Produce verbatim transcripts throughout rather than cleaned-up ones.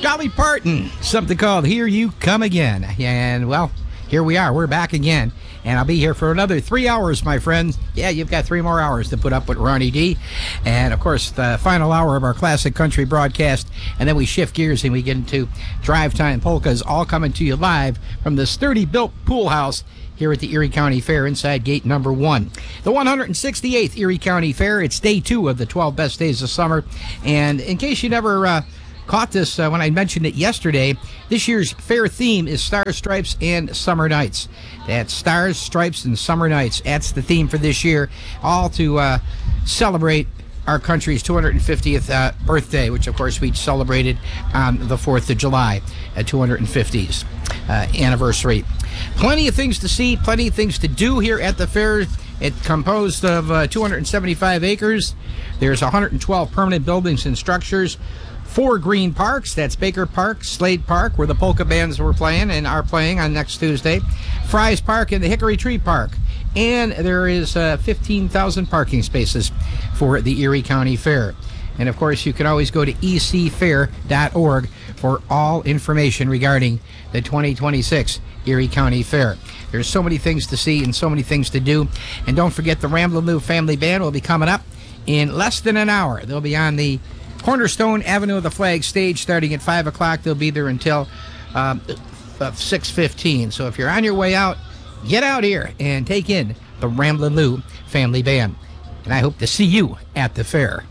Dolly Parton, something called Here You Come Again. And, well, here we are. We're back again. And I'll be here for another three hours, my friends. Yeah, you've got three more hours to put up with Ronnie D. And, of course, the final hour of our classic country broadcast. And then we shift gears and we get into Drive Time Polkas, all coming to you live from the sturdy-built pool house here at the Erie County Fair inside gate number one. The one hundred sixty-eighth Erie County Fair. It's day two of the twelve best days of summer. And in case you never uh, caught this uh, when I mentioned it yesterday, this year's fair theme is Stars, Stripes, and Summer Nights. That's Stars, Stripes, and Summer Nights. That's the theme for this year, all to uh, celebrate our country's two hundred fiftieth uh, birthday, which of course we celebrated on the fourth of July, at two hundred fiftieth uh, anniversary. Plenty of things to see, plenty of things to do here at the fair. It's composed of uh, two hundred seventy-five acres. There's one hundred twelve permanent buildings and structures. Four green parks. That's Baker Park, Slade Park, where the polka bands were playing and are playing on next Tuesday. Fry's Park and the Hickory Tree Park. And there is uh, fifteen thousand parking spaces for the Erie County Fair. And, of course, you can always go to e c fair dot org for all information regarding the twenty twenty-six Erie County Fair. There's so many things to see and so many things to do. And don't forget, the Ramblin' Lou Family Band will be coming up in less than an hour. They'll be on the Cornerstone Avenue of the Flag stage starting at five o'clock. They'll be there until um, six fifteen. So if you're on your way out, get out here and take in the Ramblin' Lou Family Band. And I hope to see you at the fair.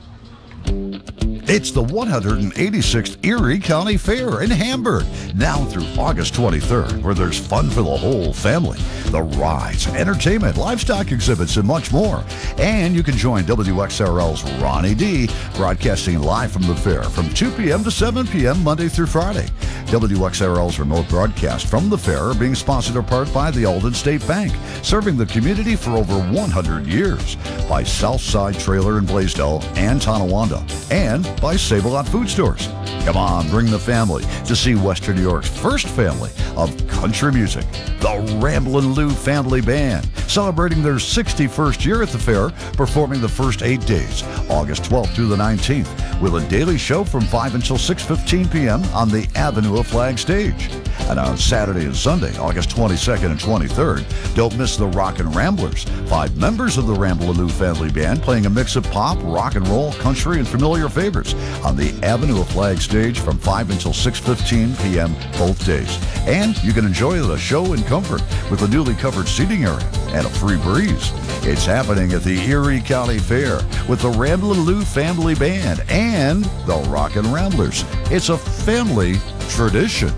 It's the one hundred eighty-sixth Erie County Fair in Hamburg, now through August twenty-third, where there's fun for the whole family. The rides, entertainment, livestock exhibits, and much more. And you can join W X R L's Ronnie D, broadcasting live from the fair from two p.m. to seven p.m. Monday through Friday. W X R L's remote broadcast from the fair are being sponsored in part by the Alden State Bank, serving the community for over one hundred years, by Southside Trailer in Blaisdell and Tonawanda, and by Save-A-Lot Food Stores. Come on, bring the family to see Western New York's first family of country music, the Ramblin' Lou Family Band, celebrating their sixty-first year at the fair, performing the first eight days, August twelfth through the nineteenth, with a daily show from five until six fifteen p.m. on the Avenue of Flag stage. And on Saturday and Sunday, August twenty-second and twenty-third, don't miss the Rockin' Ramblers, five members of the Ramblin' Lou Family Band playing a mix of pop, rock and roll, country, and familiar favorites on the Avenue of Flag stage from five until six fifteen p.m. both days. And you can enjoy the show in comfort with a newly covered seating area and a free breeze. It's happening at the Erie County Fair with the Ramblin' Lou Family Band and the Rockin' Ramblers. It's a family tradition.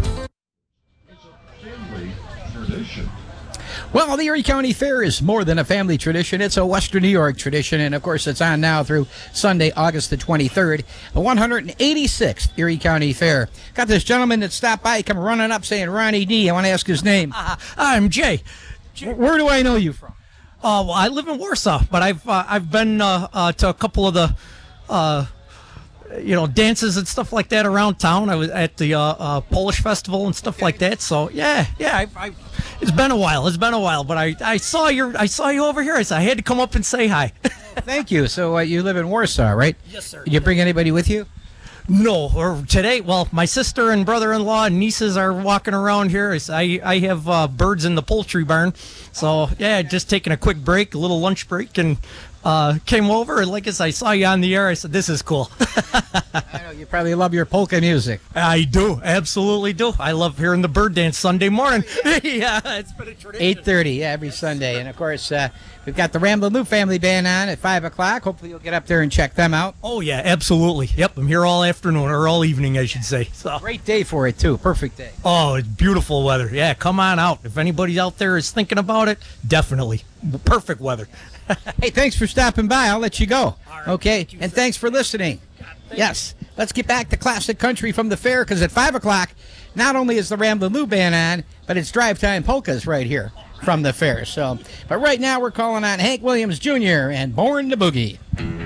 Well, the Erie County Fair is more than a family tradition. It's a Western New York tradition, and of course it's on now through Sunday, August the twenty-third, the one hundred eighty-sixth Erie County Fair. Got this gentleman that stopped by, come running up saying, Ronnie D. I want to ask his name. Uh, I'm Jay. Jay. Where do I know you from? Uh, well, I live in Warsaw, but I've uh, I've been uh, uh, to a couple of the uh, you know dances and stuff like that around town. I was at the uh, uh, Polish festival and stuff like that. So yeah, yeah, I, I, it's been a while. It's been a while, but I, I saw your I saw you over here. I said I had to come up and say hi. Thank you. So uh, you live in Warsaw, right? Yes, sir. Did you bring anybody with you? No, or today, well, my sister and brother-in-law and nieces are walking around here. I, I have uh, birds in the poultry barn. So, yeah, just taking a quick break, a little lunch break, and uh, came over. And like I said, I saw you on the air. I said, this is cool. I know, you probably love your polka music. I do, absolutely do. I love hearing the bird dance Sunday morning. Yeah, it's been a tradition. eight thirty, yeah, every Sunday. And, of course, uh, we've got the Ramblin' Lou Family Band on at five o'clock. Hopefully you'll get up there and check them out. Oh, yeah, absolutely. Yep, I'm here all afternoon, or all evening, I should say. So. Great day for it, too. Perfect day. Oh, it's beautiful weather. Yeah, come on out. If anybody out there is thinking about it, definitely. Perfect weather. Hey, thanks for stopping by. I'll let you go. All right, okay, thank you, and sir. Thanks for listening. Yes, let's get back to classic country from the fair, because at five o'clock, not only is the Ramblin' Lou Band on, but it's Drive Time Polkas right here from the fair. So, but right now we're calling on Hank Williams Junior and Born to Boogie.